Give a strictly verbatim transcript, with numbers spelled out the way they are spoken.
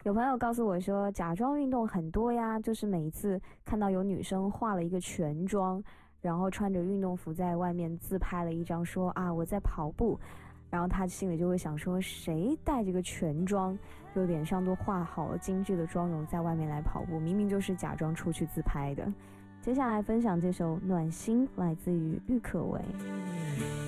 有朋友告诉我说，假装运动很多呀，就是每一次看到有女生化了一个全妆，然后穿着运动服在外面自拍了一张，说啊我在跑步，然后他心里就会想说，谁带这个全妆，就脸上都画好了精致的妆容在外面来跑步，明明就是假装出去自拍的。接下来分享这首《暖心》，来自于郁可唯。